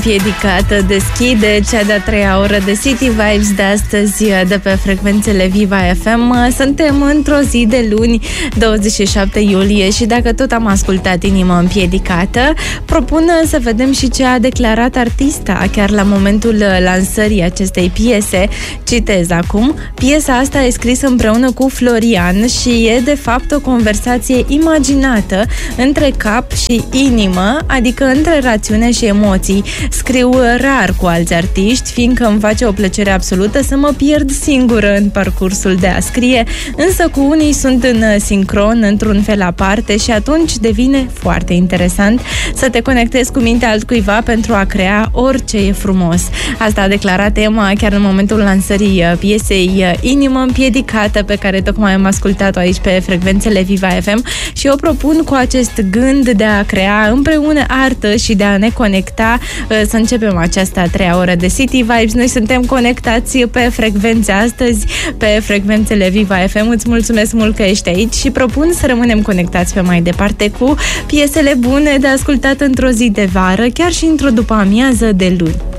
Piedicată deschide cea de-a treia oră de City Vibes de astăzi de pe frecvențele Viva FM. Suntem într-o zi de luni, 27 iulie, și dacă tot am ascultat Inimă împiedicată, propun să vedem și ce a declarat artista chiar la momentul lansării acestei piese. Citez acum: piesa asta e scrisă împreună cu Florian și e de fapt o conversație imaginată între cap și inimă, adică între rațiune și emoții. Scriu rar cu alți artiști, fiindcă îmi face o plăcere absolută să mă pierd singură în parcursul de a scrie, însă cu unii sunt în sincron, într-un fel aparte, și atunci devine foarte interesant să te conectezi cu mintea altcuiva pentru a crea orice e frumos. Asta a declarat Emma chiar în momentul lansării piesei Inimă împiedicată, pe care tocmai am ascultat-o aici pe frecvențele Viva FM, și eu propun cu acest gând de a crea împreună artă și de a ne conecta să începem această a treia oră de City Vibes. Noi suntem conectați pe frecvențe astăzi, pe frecvențele Viva FM. Îți mulțumesc mult că ești aici și propun să rămânem conectați pe mai departe cu piesele bune de ascultat într-o zi de vară, chiar și într-o după-amiază de luni.